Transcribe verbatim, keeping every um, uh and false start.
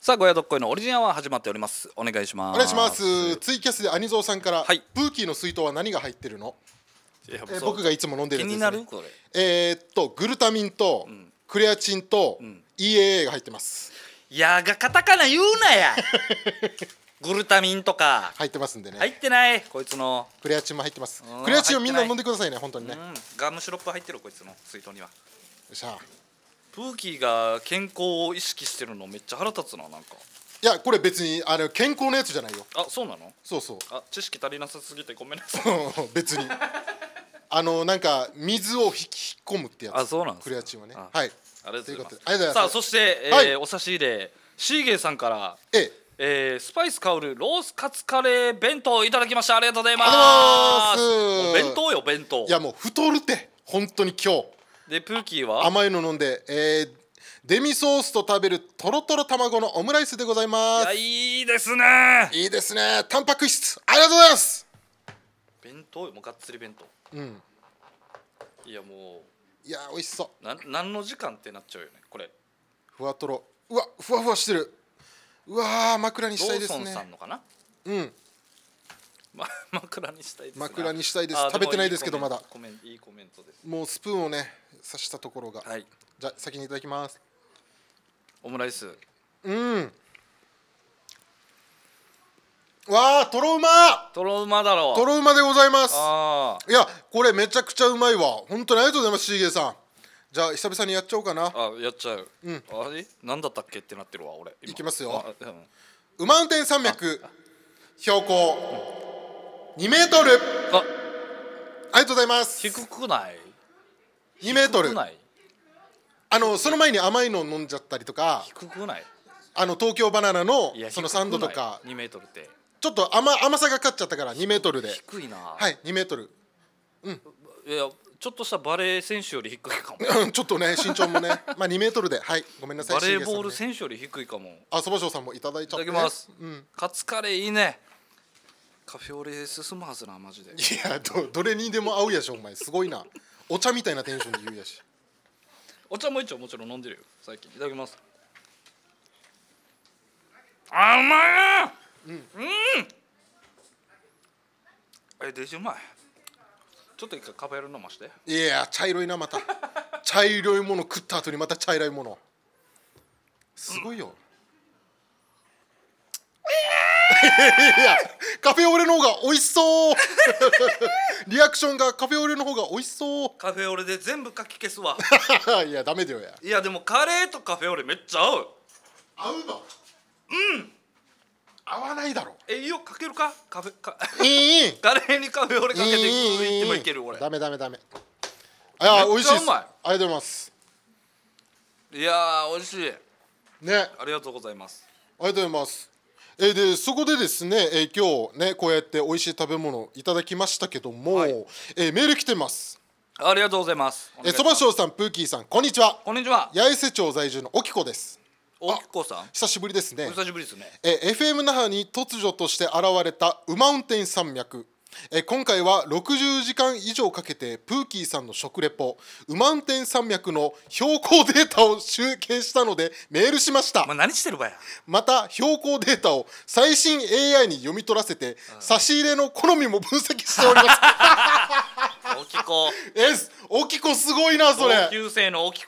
さあ、ゴヤドッコイのオリジンアワー始まっております。お願いします。 お願いします。ツイキャスでアニゾーさんから、 はい、 プーキーの水筒は何が入ってるの？えー、僕がいつも飲んでるやつですね。 気になるこれ。 えー、っとグルタミンと、うん、クレアチンと、うん、イーエーエー が入ってます。 やがカタカナ言うなやグルタミンとか入ってますんでね。 入ってないこいつの。 クレアチンも入ってます。クレアチンをみんな飲んでくださいね、本当にね。うん、 ガムシロップ入ってるこいつの水筒には。よっしゃ。 プーキーが健康を意識してるのめっちゃ腹立つな。なんかいや、これ別にあれ健康のやつじゃないよ。 あ、そうなの？ そうそう。 あ、知識足りなさすぎてごめんなさい別にあのなんか水を引き込むってやつ。 あ、そうなんですか。 クレアチンはね。 はい、 ありがとうございます。 ありがとうございます。 さあ、そして、えーはい、お差し入れシーゲーさんから、えええー、スパイス香るロースカツカレー弁当いただきました。ありがとうございます。もう弁当よ、弁当。 いや、もう太るって本当に今日で。プーキーは甘いの飲んで、えー、デミソースと食べるトロトロ卵のオムライスでございます。 いや、いいですね。 いいですね。タンパク質ありがとうございます。 弁当よ、もうがっつり弁当。うん。いや、もういや美味しそう。 な何の時間ってなっちゃうよねこれ。 ふわとろ、うわふわふわしてる。うわ枕にしたいですね。 ローソンさんのかな。 うん、 ま、枕にしたいです。 枕にしたいです。食べてないですけどまだ。 コメントいいコメントです。 もうスプーンをね刺したところが、はい、じゃあ先にいただきます。 オムライス。 うん、わあ、とろうま。 とろうまだろう。 とろうまでございます。 あ、 いや、これめちゃくちゃうまいわ。本当にありがとうございます、シーゲーさん。じゃあ久々にやっちゃおうかな。 あ、やっちゃう。 うん、 あれ何だったっけってなってるわ俺。 いきますよ。 うん、 ウマウンテン山脈標高にメートル。あ、ありがとうございます。 低くない？ にメートル。 低くない？ あのその前に甘いの飲んじゃったりとか。 低くない？ あの東京バナナのそのサンドとかにメートルってちょっと 甘, 甘さが勝っちゃったからにメートルで。 低いな。 はい、にメートル。うん、 いや、ちょっとしたバレー選手より低いかもちょっとね、身長もねまあにメートルで、はい、ごめんなさい。 バレーボール選手より低いかも。 あ、そばしょうさんもいただいちゃって。 いただきます。 うん、 カツカレーいいね。カフェオレ進むはずな、マジで。 いや、 ど, どれにでも合うやし、お前すごいな。お茶みたいなテンションで言うやし。 お茶も一応もちろん飲んでるよ最近。いただきます。あ、うまい。うん、うん、え、デジうまい。ちょっと一回カフェオレ飲まして。 いや、茶色いな、また茶色いもの食った後にまた茶色いもの、すごいよ、うん、いや、カフェオレの方が美味しそうリアクションがカフェオレの方が美味しそう。 カフェオレで全部書き消すわいや、ダメだよや。 いや、でもカレーとカフェオレめっちゃ合う。 合うの？うん、合わないだろ。 え、いいよ、かけるかカフェかいいカレーにカフェオレかけていってもいける。俺ダメダメダメ。あ、いや、美味しいです。ありがとうございます。 いやー、美味しいね。 ありがとうございます。 ありがとうございます。えー、でそこでですね、えー、今日ねこうやって美味しい食べ物いただきましたけども、はい、えー、メール来てます。 ありがとうございます。 えそばしょうさん、プーキーさん、こんにちは。 こんにちは。 八重瀬町在住のおきこです。 おきこさん、 久しぶりですね。 お久しぶりですね。 え エフエム 那覇に突如として現れたウマウンテン山脈。え今回はろくじゅうじかん以上かけてプーキーさんの食レポウマウンテン山脈の標高データを集計したのでメールしました。 まあ、何してるばや。また標高データを最新 エーアイ に読み取らせて、うん、差し入れの好みも分析しております。 おきこえおきこすごいな、それ。 同級生のおきこ